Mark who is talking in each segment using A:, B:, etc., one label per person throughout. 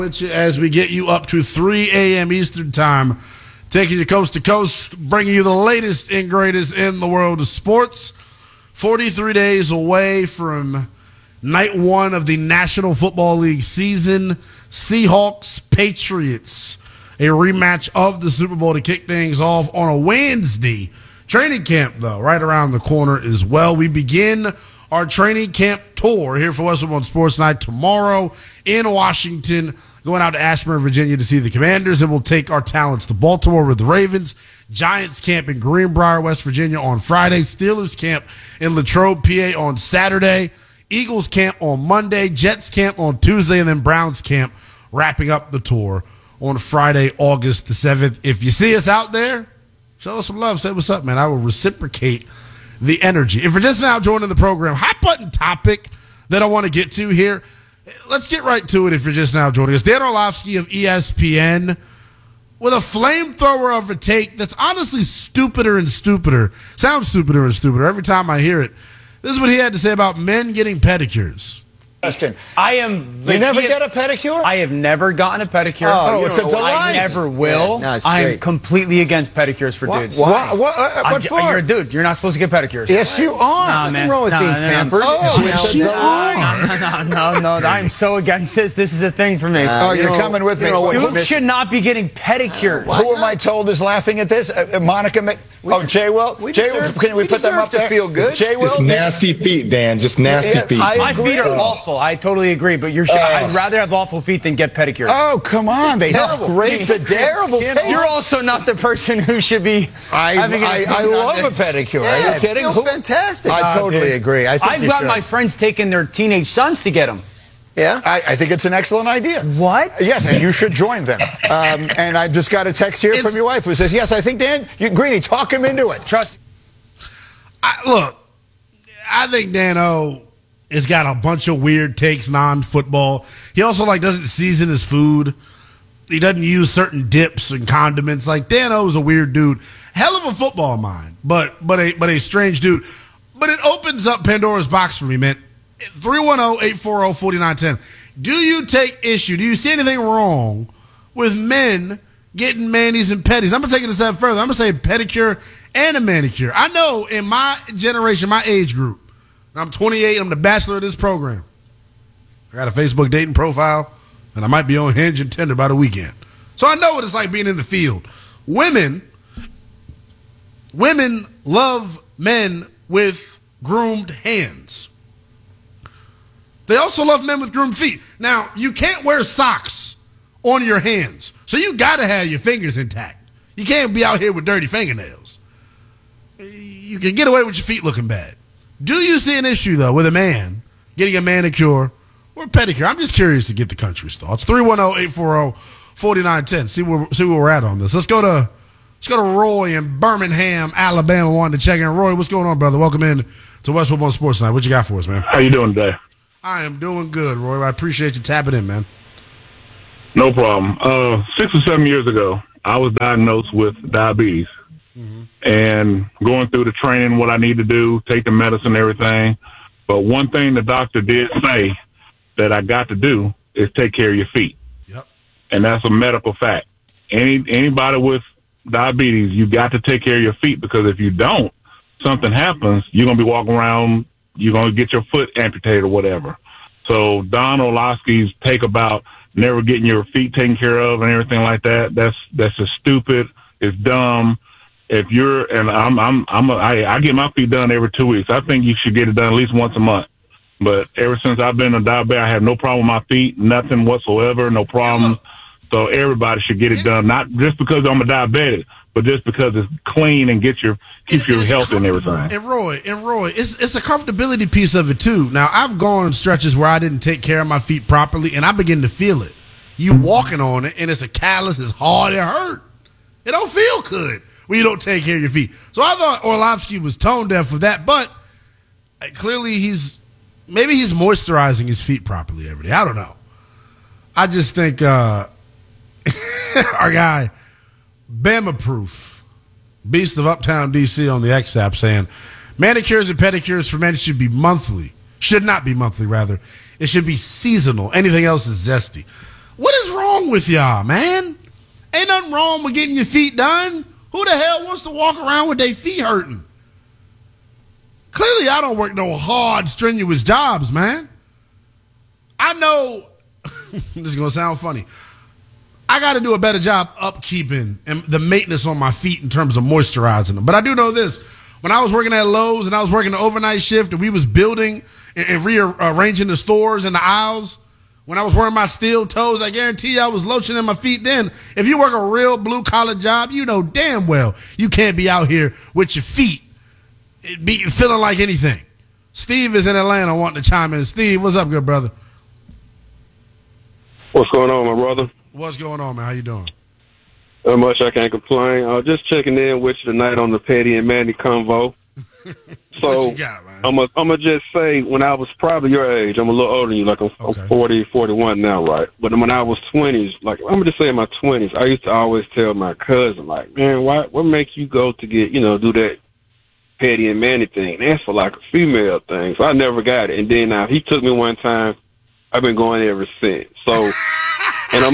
A: As we get you up to 3 a.m. Eastern Time, taking you coast to coast, bringing you the latest and greatest in the world of sports. 43 days away from night one of the National Football League season. Seahawks, Patriots, a rematch of the Super Bowl to kick things off on a Wednesday. Training camp, though, right around the corner as well. We begin our training camp tour here for Westwood One Sports Night tomorrow in Washington. Going out to Ashburn, Virginia to see the Commanders, and we'll take our talents to Baltimore with the Ravens. Giants camp in Greenbrier, West Virginia on Friday. Steelers camp in Latrobe, PA on Saturday. Eagles camp on Monday. Jets camp on Tuesday, and then Browns camp wrapping up the tour on Friday, August the 7th. If you see us out there, show us some love. Say what's up, man. I will reciprocate the energy. If you're just now joining the program, hot button topic that I want to get to here. Let's get right to it if you're just now joining us. Dan Orlovsky of ESPN with a flamethrower of a take that's honestly stupider and stupider. Sounds stupider and stupider every time I hear it. This is what he had to say about men getting pedicures.
B: Question.
C: You
B: never get a pedicure?
C: I have never gotten a pedicure.
B: Oh, it's a delight.
C: I never will.
D: Yeah, no, it's
C: I'm
D: great.
C: completely against pedicures for dudes.
B: Why? What for?
C: You're a dude. You're not supposed to get pedicures.
B: Yes, you are.
C: Nah,
D: Nothing wrong with being pampered.
B: Oh,
C: No. I'm so against this. This is a thing for me.
B: You're coming with me.
C: Dudes should not be getting pedicures.
B: Who am I told is laughing at this? Monica Jay Will? Can we put them up there?
D: Feel good.
B: Jay Will?
E: Just nasty feet, Dan. Just nasty feet.
C: My feet are awful. I totally agree. But I'd rather have awful feet than get pedicures.
B: Oh, come on. They scrape the
D: terrible
B: skin.
D: taste.
C: You're also not the person who should be having
B: I love a pedicure.
D: Yeah,
B: Are you kidding?
D: It feels fantastic.
B: I totally agree.
C: I've got my friends taking their teenage sons to get them.
D: Yeah?
B: I think it's an excellent idea.
C: What?
B: Yes, and you should join them. And I've just got a text here from your wife who says, yes, I think, Dan, Greeny, talk him into it.
C: Trust.
A: I think Dan O has got a bunch of weird takes non-football. He also doesn't season his food. He doesn't use certain dips and condiments. Dan O is a weird dude. Hell of a football mind, but a strange dude. But it opens up Pandora's box for me, man. 310-840-4910. Do you take issue? Do you see anything wrong with men getting manis and pedis? I'm going to take it a step further. I'm going to say pedicure and a manicure. I know in my generation, my age group, I'm 28, I'm the bachelor of this program. I got a Facebook dating profile, and I might be on Hinge and Tinder by the weekend. So I know what it's like being in the field. Women love men with groomed hands. They also love men with groomed feet. Now, you can't wear socks on your hands, so you got to have your fingers intact. You can't be out here with dirty fingernails. You can get away with your feet looking bad. Do you see an issue, though, with a man getting a manicure or a pedicure? I'm just curious to get the country's thoughts. 310-840-4910. See where we're at on this. Let's go to Roy in Birmingham, Alabama, wanting to check in. Roy, what's going on, brother? Welcome in to Westwood One Sports Night. What you got for us, man?
F: How you doing today?
A: I am doing good, Roy. I appreciate you tapping in, man.
F: No problem. 6 or 7 years ago, I was diagnosed with diabetes. And going through the training, what I need to do, take the medicine, everything. But one thing the doctor did say that I got to do is take care of your feet.
A: Yep.
F: And that's a medical fact. Anybody with diabetes, you got to take care of your feet, because if you don't, something happens, you're going to be walking around, you're going to get your foot amputated or whatever. So Don Orlovsky's take about never getting your feet taken care of and everything like that, that's just stupid. It's dumb. If you're, and I get my feet done every 2 weeks. I think you should get it done at least once a month. But ever since I've been a diabetic, I have no problem with my feet, nothing whatsoever, no problem. So everybody should get it done, not just because I'm a diabetic, but just because it's clean and keeps your health and everything.
A: And Roy, it's a comfortability piece of it too. Now, I've gone stretches where I didn't take care of my feet properly, and I begin to feel it. You walking on it, and it's a callus, it's hard, it hurt. It don't feel good when you don't take care of your feet. So I thought Orlovsky was tone deaf with that, but clearly maybe he's moisturizing his feet properly every day. I don't know. I just think our guy, Bama Proof, Beast of Uptown D.C. on the X app saying, manicures and pedicures for men should not be monthly, rather. It should be seasonal. Anything else is zesty. What is wrong with y'all, man? Ain't nothing wrong with getting your feet done. Who the hell wants to walk around with their feet hurting? Clearly, I don't work no hard, strenuous jobs, man. I know this is going to sound funny. I got to do a better job upkeeping and the maintenance on my feet in terms of moisturizing them. But I do know this. When I was working at Lowe's and I was working the overnight shift and we was building and rearranging the stores and the aisles, when I was wearing my steel toes, I guarantee you I was lotioning my feet then. If you work a real blue-collar job, you know damn well you can't be out here with your feet feeling like anything. Steve is in Atlanta wanting to chime in. Steve, what's up, good brother?
G: What's going on, my brother?
A: What's going on, man? How you doing?
G: Not much. I can't complain. Just checking in with you tonight on the Petty and Manny convo. So
A: What you got, man?
G: I'm gonna just say, when I was probably your age, I'm a little older than you, like I'm 40, 41 now, right? But when I was 20s, like I'm gonna just say in my 20s, I used to always tell my cousin, like, man, what make you go to get, do that Petty and Manny thing? That's for like a female thing. So I never got it. And then he took me one time. I've been going ever since. So, and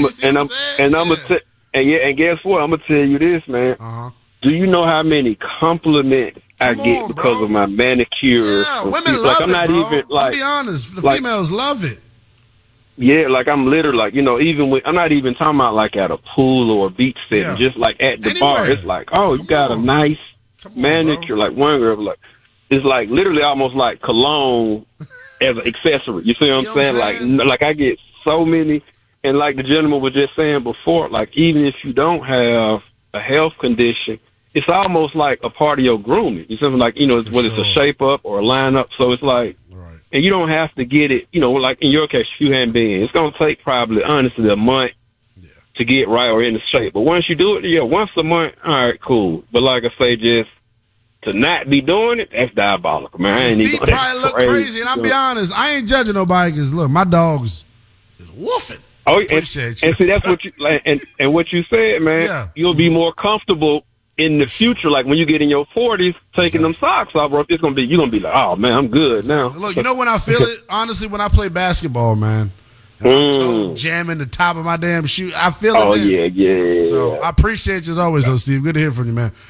G: guess what? I'm gonna tell you this, man.
A: Uh-huh.
G: Do you know how many compliments I get because of my manicure?
A: Yeah, women
G: like,
A: love
G: I'm
A: it,
G: not
A: bro.
G: even like.
A: I'll be honest, the
G: like,
A: females love it.
G: Yeah, like I'm literally like, even when I'm not even talking about like at a pool or a beach setting,
A: Yeah.
G: just like at the
A: Anywhere.
G: bar. It's like, oh, you got a nice manicure.
A: Bro.
G: Like one girl, like it's like literally almost like cologne as an accessory. You see what I'm saying? Like I get so many, and like the gentleman was just saying before, like even if you don't have a health condition, it's almost like a part of your grooming. It's something like, whether it's a shape up or a line up. So it's like,
A: Right.
G: and you don't have to get it, like in your case, if you hadn't been, it's going to take probably, honestly, a month to get right or in the shape. But once you do it, once a month, all right, cool. But like I say, just to not be doing it, that's diabolical, man. I ain't
A: Feet
G: even
A: probably look crazy, and I'll be honest, I ain't judging nobody because, look, my dogs is woofing.
G: Oh,
A: Appreciate you.
G: and see, that's what you like, and what you said, man.
A: Yeah.
G: You'll be more comfortable in the future, like when you get in your 40s, taking them socks off, bro. You're gonna be like, oh man, I'm good now.
A: Look, you know when I feel it? Honestly, when I play basketball, man, and I'm toe jamming the top of my damn shoe, I feel it.
G: Oh
A: then.
G: yeah.
A: So I appreciate you as always, though, Steve. Good to hear from you, man.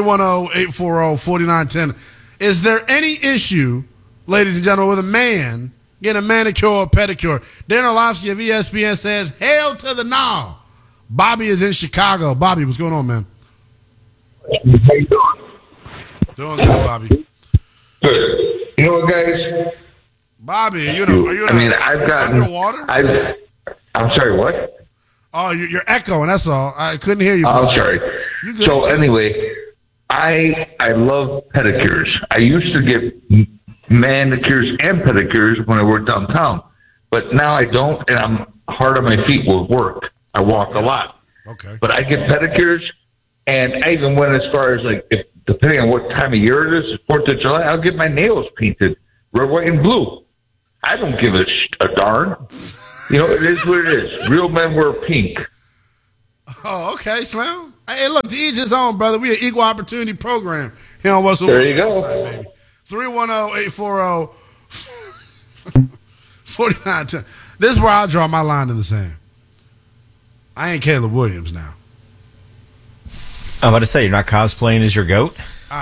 A: 310-840-4910. Is there any issue, ladies and gentlemen, with a man getting a manicure or pedicure? Dan Orlovsky of ESPN says, "Hail to the now." Bobby is in Chicago. Bobby, what's going on, man?
H: How you doing?
A: Doing good, Bobby.
H: Good. You know what, guys?
A: Bobby, are you
H: I've gotten
A: underwater?
H: I'm sorry, what?
A: Oh, you're echoing. That's all. I couldn't hear you.
H: I'm sorry.
A: You good?
H: So anyway, I love pedicures. I used to get manicures and pedicures when I worked downtown, but now I don't, and I'm hard on my feet with work. I walk a lot.
A: Okay.
H: But I get pedicures. And I even went as far as, like, if, depending on what time of year it is, 4th of July, I'll get my nails painted red, white, and blue. I don't give a darn. It is what it is. Real men wear pink.
A: Oh, okay, Slim. Hey, look, to each his own, brother. We an equal opportunity program here on What's
H: There you go.
A: 310-840-4910. This is where I draw my line in the sand. I ain't Caleb Williams now.
I: I'm about to say, you're not cosplaying as your goat?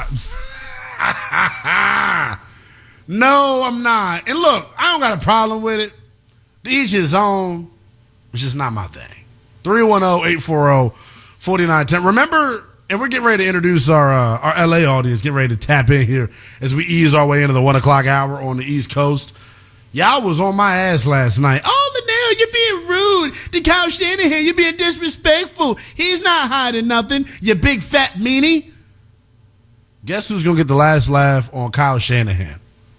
A: No, I'm not. And look, I don't got a problem with it. To each his own. It's just not my thing. 310-840-4910. Remember, and we're getting ready to introduce our LA audience, get ready to tap in here as we ease our way into the 1 o'clock hour on the East Coast. Y'all was on my ass last night. Oh, the nail, you're being rude. To Kyle Shanahan, you're being disrespectful. He's not hiding nothing, you big fat meanie. Guess who's going to get the last laugh on Kyle Shanahan?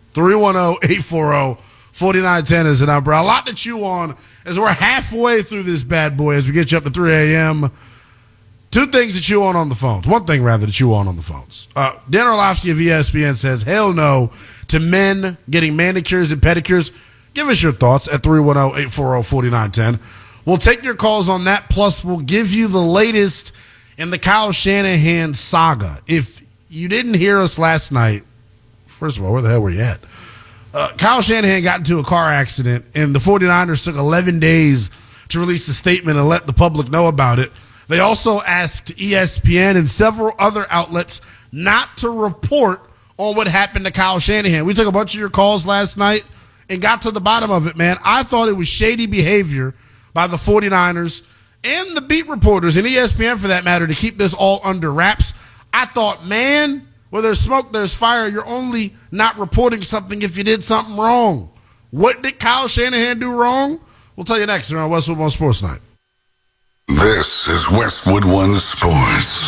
A: 310-840-4910 is the number. A lot to chew on as we're halfway through this bad boy as we get you up to 3 a.m. Two things to chew on the phones. One thing, rather, to chew on the phones. Dan Orlovsky of ESPN says, hell no to men getting manicures and pedicures. Give us your thoughts at 310-840-4910. We'll take your calls on that, plus we'll give you the latest in the Kyle Shanahan saga. If you didn't hear us last night, first of all, where the hell were you at? Kyle Shanahan got into a car accident, and the 49ers took 11 days to release a statement and let the public know about it. They also asked ESPN and several other outlets not to report on what happened to Kyle Shanahan. We took a bunch of your calls last night and got to the bottom of it, man. I thought it was shady behavior by the 49ers and the beat reporters and ESPN, for that matter, to keep this all under wraps. I thought, man, where there's smoke, there's fire. You're only not reporting something if you did something wrong. What did Kyle Shanahan do wrong? We'll tell you next here on Westwood One Sports Night.
J: This is Westwood One Sports.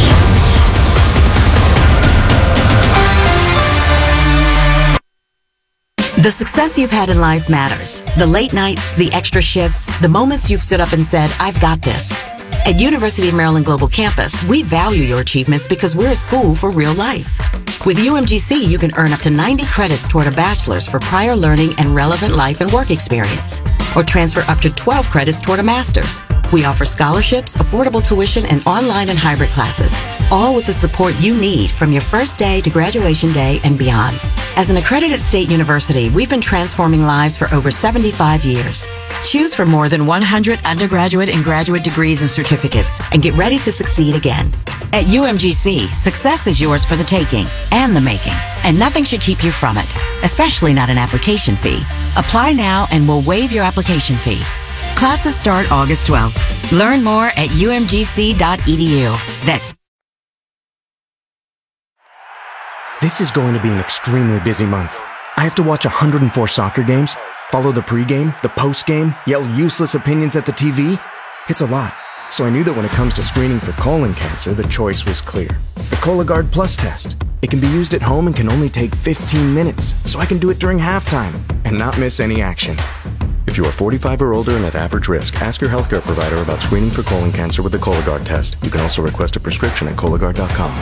K: The success you've had in life matters. The late nights, the extra shifts, the moments you've stood up and said, I've got this. At University of Maryland Global Campus, we value your achievements because we're a school for real life. With UMGC, you can earn up to 90 credits toward a bachelor's for prior learning and relevant life and work experience, or transfer up to 12 credits toward a master's. We offer scholarships, affordable tuition, and online and hybrid classes, all with the support you need from your first day to graduation day and beyond. As an accredited state university, we've been transforming lives for over 75 years. Choose from more than 100 undergraduate and graduate degrees and certificates, and get ready to succeed again. At UMGC, success is yours for the taking and the making, and nothing should keep you from it, especially not an application fee. Apply now and we'll waive your application fee. Classes start August 12th. Learn more at umgc.edu. That's
L: This is going to be an extremely busy month. I have to watch 104 soccer games, follow the pregame, the postgame, yell useless opinions at the TV. It's a lot. So I knew that when it comes to screening for colon cancer, the choice was clear. The Cologuard Plus test. It can be used at home and can only take 15 minutes, so I can do it during halftime and not miss any action. If you are 45 or older and at average risk, ask your healthcare provider about screening for colon cancer with the Cologuard test. You can also request a prescription at Cologuard.com.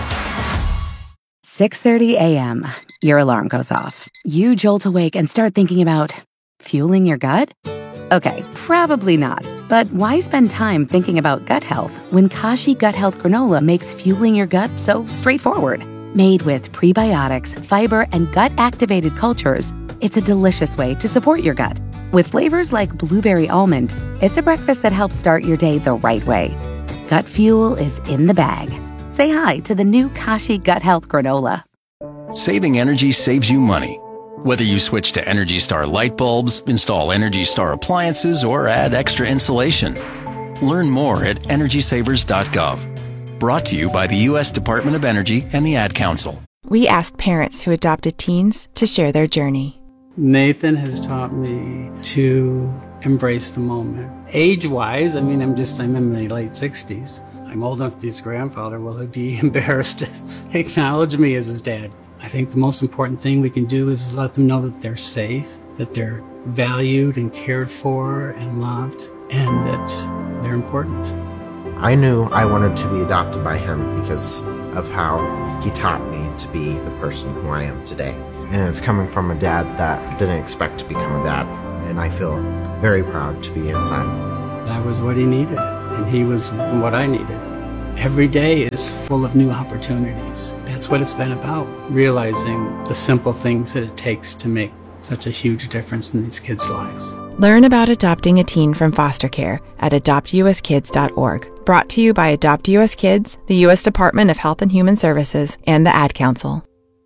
M: 6:30 a.m. Your alarm goes off. You jolt awake and start thinking about fueling your gut? Okay, probably not. But why spend time thinking about gut health when Kashi Gut Health Granola makes fueling your gut so straightforward? Made with prebiotics, fiber, and gut-activated cultures, it's a delicious way to support your gut. With flavors like blueberry almond, it's a breakfast that helps start your day the right way. Gut fuel is in the bag. Say hi to the new Kashi Gut Health Granola.
N: Saving energy saves you money. Whether you switch to Energy Star light bulbs, install Energy Star appliances, or add extra insulation. Learn more at EnergySavers.gov. Brought to you by the U.S. Department of Energy and the Ad Council.
O: We asked parents who adopted teens to share their journey.
P: Nathan has taught me to embrace the moment. Age-wise, I'm in my late 60s. I'm old enough to be his grandfather. Will he be embarrassed to acknowledge me as his dad? I think the most important thing we can do is let them know that they're safe, that they're valued and cared for and loved, and that they're important.
Q: I knew I wanted to be adopted by him because of how he taught me to be the person who I am today. And it's coming from a dad that didn't expect to become a dad, and I feel very proud to be his son.
P: I was what he needed, and he was what I needed. Every day is full of new opportunities. That's what it's been about, realizing the simple things that it takes to make such a huge difference in these kids' lives.
O: Learn about adopting a teen from foster care at adoptuskids.org. Brought to you by Adopt U.S. Kids, the U.S. Department of Health and Human Services, and the Ad Council.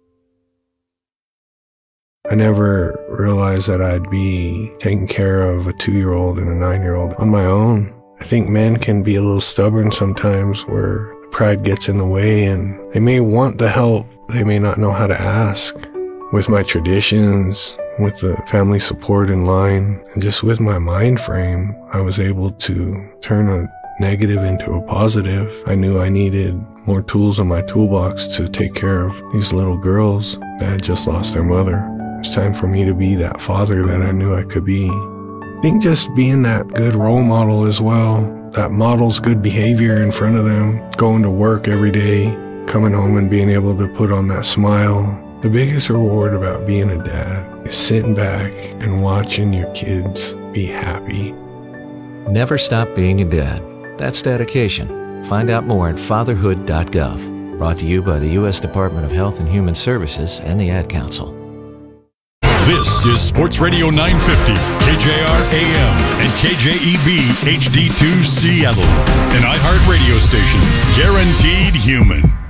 R: I never realized that I'd be taking care of a 2-year-old and a 9-year-old on my own. I think men can be a little stubborn sometimes where pride gets in the way and they may want the help, they may not know how to ask. With my traditions, with the family support in line, and just with my mind frame, I was able to turn a negative into a positive. I knew I needed more tools in my toolbox to take care of these little girls that had just lost their mother. It's time for me to be that father that I knew I could be. I think just being that good role model as well, that models good behavior in front of them, going to work every day, coming home and being able to put on that smile. The biggest reward about being a dad is sitting back and watching your kids be happy.
S: Never stop being a dad. That's dedication. Find out more at fatherhood.gov. Brought to you by the U.S. Department of Health and Human Services and the Ad Council.
T: This is Sports Radio 950, KJR AM and KJEB HD2 Seattle, an iHeart radio station, guaranteed human.